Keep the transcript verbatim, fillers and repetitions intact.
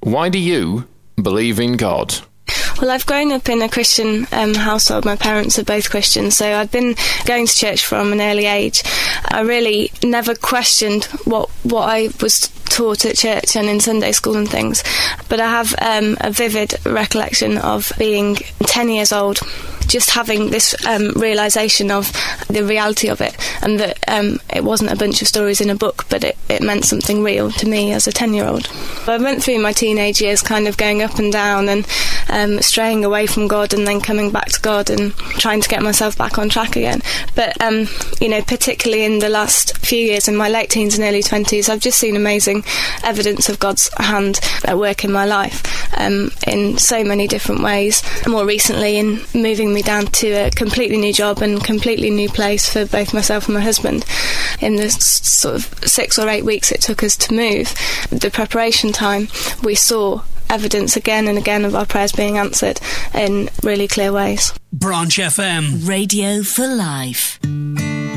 Why do you believe in God? Well, I've grown up in a Christian um, household. My parents are both Christians, so I've been going to church from an early age. I really never questioned what what I was taught at church and in Sunday school and things, but I have um, a vivid recollection of being ten years old, just having this um, realisation of the reality of it, and that um, it wasn't a bunch of stories in a book, but it, it meant something real to me as a ten-year-old. I went through my teenage years kind of going up and down and um, straying away from God and then coming back to God and trying to get myself back on track again. But, um, you know, particularly in the last few years, in my late teens and early twenties, I've just seen amazing evidence of God's hand at work in my life um, in so many different ways. More recently, in moving me down to a completely new job and completely new place for both myself and my husband. In the s- sort of six or eight weeks it took us to move, the preparation time, we saw evidence again and again of our prayers being answered in really clear ways. Branch F M. Radio for Life.